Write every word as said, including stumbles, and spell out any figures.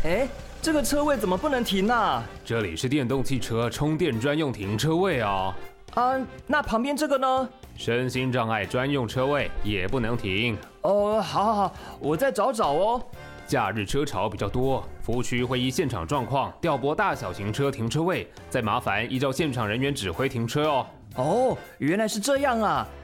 哎，这个车位怎么不能停啊？ 这里是电动汽车充电专用停车位哦。 啊，那旁边这个呢？ 身心障碍专用车位也不能停。 哦，好好好，我再找找哦。 假日车潮比较多，服务区会依现场状况调拨大小型车停车位，再麻烦依照现场人员指挥停车哦。 哦，原来是这样啊。